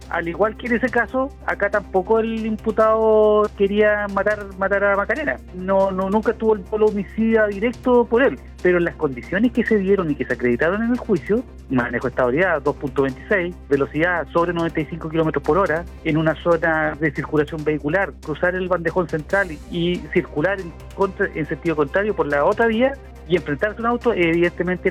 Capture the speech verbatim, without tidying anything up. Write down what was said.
al igual que en ese caso, acá tampoco el imputado quería matar matar a Macarena. No, no nunca tuvo el polo homicida directo por él. Pero en las condiciones que se dieron y que se acreditaron en el juicio, manejo de estabilidad dos punto veintiséis, velocidad sobre noventa y cinco kilómetros por hora, en una zona de circulación vehicular, cruzar el bandejón central y, y circular en, contra, en sentido contrario por la otra vía y enfrentarse a un auto, evidentemente